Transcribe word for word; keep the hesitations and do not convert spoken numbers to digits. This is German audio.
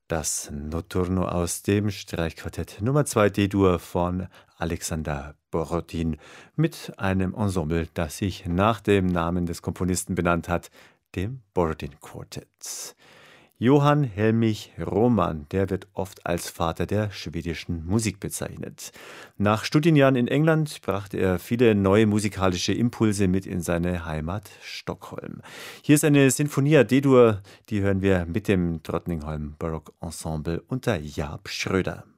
Das Notturno aus dem Streichquartett Nummer zwei D-Dur von Alexander Borodin mit einem Ensemble, das sich nach dem Namen des Komponisten benannt hat, dem Borodin Quartet. Johann Helmich Roman, der wird oft als Vater der schwedischen Musik bezeichnet. Nach Studienjahren in England brachte er viele neue musikalische Impulse mit in seine Heimat Stockholm. Hier ist eine Sinfonia D-Dur, die hören wir mit dem Drottningholm Barock Ensemble unter Jaap Schröder.